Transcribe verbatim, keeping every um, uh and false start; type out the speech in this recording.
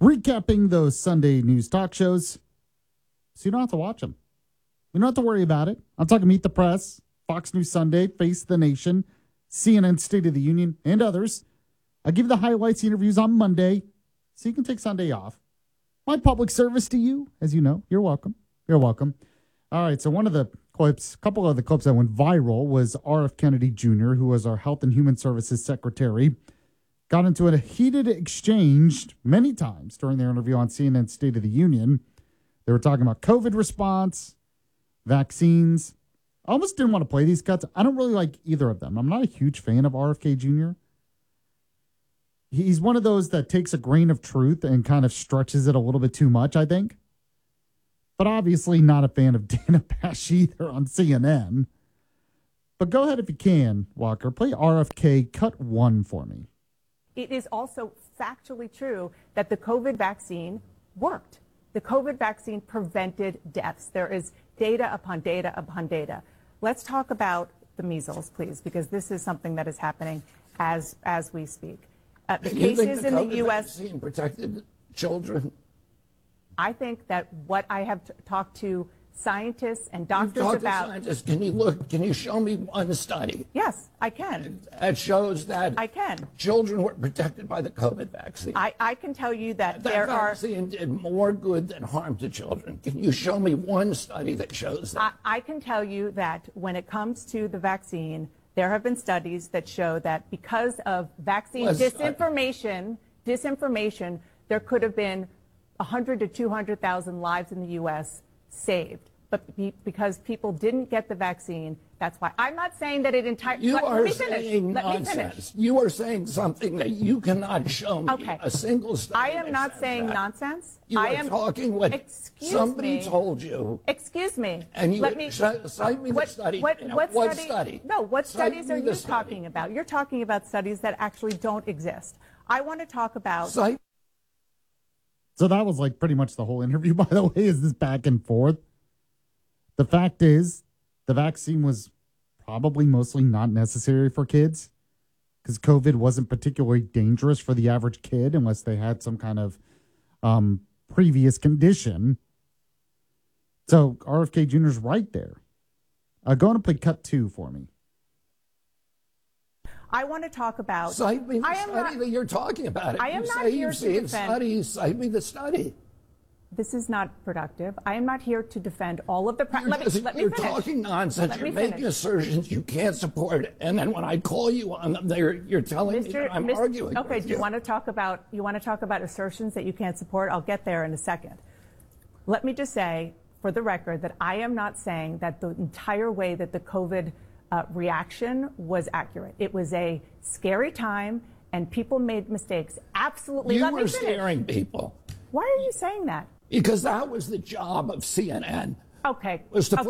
recapping those Sunday news talk shows so you don't have to watch them. You don't have to worry about it. I'm talking Meet the Press, Fox News Sunday, Face the Nation, C N N State of the Union, and others. I give you the highlights, interviews on Monday, so you can take Sunday off. My public service to you, as you know. You're welcome. You're welcome. All right, so one of the clips, a couple of the clips that went viral was R F Kennedy Junior, who was our Health and Human Services Secretary, got into a heated exchange many times during their interview on C N N State of the Union. They were talking about COVID response, vaccines. I almost didn't want to play these cuts. I don't really like either of them. I'm not a huge fan of R F K Junior He's one of those that takes a grain of truth and kind of stretches it a little bit too much, I think. But obviously not a fan of Dana Bash either on C N N. But go ahead if you can, Walker. Play R F K cut one for me. It is also factually true that the COVID vaccine worked. The COVID vaccine prevented deaths. There is data upon data upon data. Let's talk about the measles, please, because this is something that is happening as as we speak. Uh, the cases the in COVID the U S vaccine protected children. I think that what I have t- talked to scientists and doctors You've talked about. to scientists. Can you look? Can you show me one study? Yes, I can. That shows that I can. Children were protected by the COVID vaccine. I, I can tell you that, that there are. vaccine did more good than harm to children. Can you show me one study that shows that? I, I can tell you that when it comes to the vaccine, there have been studies that show that because of vaccine Let's disinformation, disinformation, there could have been one hundred to two hundred thousand lives in the U S saved. But be, because people didn't get the vaccine, that's why. I'm not saying that it entirely. You let, are let me saying finish. Let me nonsense. finish. You are saying something that you cannot show me. Okay. A single study. I am that not says saying that. nonsense. You I are am talking what excuse somebody me. told you. Excuse me. And you Let me, sh- cite me what, the study. What, You know, what, what study, study? No, what Cite studies me are the you study. talking about? You're talking about studies that actually don't exist. I want to talk about. Cite So that was like pretty much the whole interview, by the way, is this back and forth. The fact is, the vaccine was probably mostly not necessary for kids because COVID wasn't particularly dangerous for the average kid unless they had some kind of um, previous condition. So R F K Junior's right there. Uh, go on and play cut two for me. I want to talk about. Cite me the I am study not, that you're talking about. I am you not say here you've to seen defend- studies. Cite me the study. This is not productive. I am not here to defend all of the. Pra- You're, let me, just- let me you're finish. talking nonsense. Let You're me making finish. assertions you can't support, and then when I call you on them, they're, you're telling me Mister that I'm Mister arguing. Okay, with do you want to talk about you want to talk about assertions that you can't support? I'll get there in a second. Let me just say, for the record, that I am not saying that the entire way that the COVID uh, reaction was accurate. It was a scary time, and people made mistakes. Absolutely. You Let were me finish. scaring people Why are you saying that? because that was the job of C N N. Okay. Was to okay.